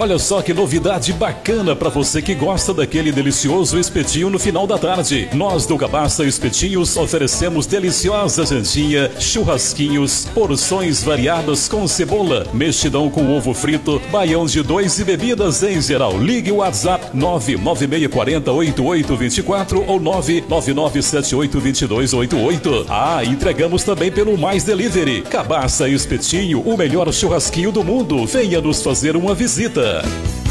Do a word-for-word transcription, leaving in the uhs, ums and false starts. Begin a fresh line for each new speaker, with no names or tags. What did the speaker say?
Olha só que novidade bacana para você que gosta daquele delicioso espetinho no final da tarde. Nós do Cabaça Espetinhos oferecemos deliciosa jantinha, churrasquinhos, porções variadas com cebola, mexidão com ovo frito, baião de dois e bebidas em geral. Ligue o WhatsApp nove nove seis quatro zero oito oito dois quatro ou nove nove nove sete oito dois dois oito oito. Ah, entregamos também pelo Mais Delivery. Cabaça Espetinho, o melhor churrasquinho do mundo. Venha nos fazer uma visita.